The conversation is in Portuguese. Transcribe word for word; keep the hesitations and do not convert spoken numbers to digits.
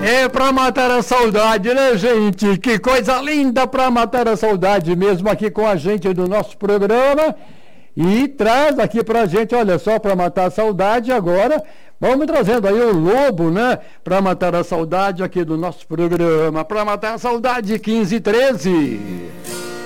É pra matar a saudade, né, gente? Que coisa linda pra matar a saudade mesmo aqui com a gente do nosso programa. E traz aqui pra gente, olha só, pra matar a saudade agora. Vamos trazendo aí o Lobo, né? Pra matar a saudade aqui do nosso programa. Pra matar a saudade, quinze e treze.